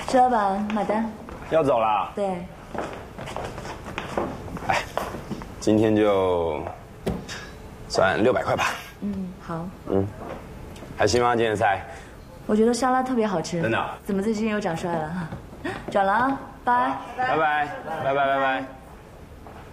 石老板买单。 要走了？ 对。 哎，今天就算600块吧。 嗯，好。 还行吗？今天的菜？ 我觉得沙拉特别好吃。 真的？ 怎么最近又长帅了？转了啊，拜。 拜拜。